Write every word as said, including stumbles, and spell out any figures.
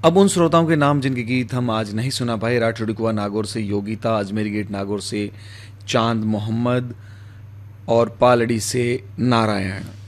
अब उन श्रोताओं के नाम जिनके गीत हम आज नहीं सुना पाए। राठौड़कुआ नागौर से योगिता, अजमेरी गेट नागौर से चांद मोहम्मद और पालड़ी से नारायण।